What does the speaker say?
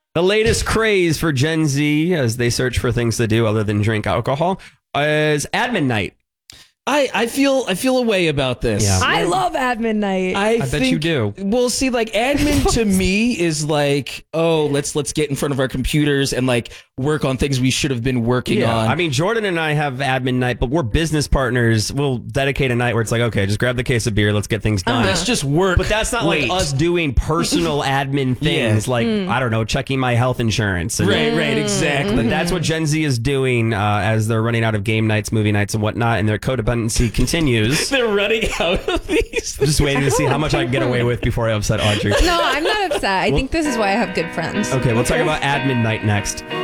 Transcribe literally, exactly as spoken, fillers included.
The latest craze for Gen Z as they search for things to do other than drink alcohol is admin night. I, I feel I feel a way about this. Yeah. I love admin night. I, I bet think, you do. Well, see, like admin to me is like, oh, let's let's get in front of our computers and like work on things we should have been working on. I mean, Jordan and I have admin night, but we're business partners. We'll dedicate a night where it's like, okay, just grab the case of beer, let's get things done. That's just work. But that's not Wait. like us doing personal admin things, Yeah. like, I don't know, checking my health insurance. And- Right, right, exactly. But that's what Gen Z is doing uh, as they're running out of game nights, movie nights, and whatnot, and their codependency continues. They're running out of these. I'm just waiting to see how much I can get away with before I upset Audrey. No, I'm not upset. I think this is why I have good friends. Okay, we'll talk about admin night next.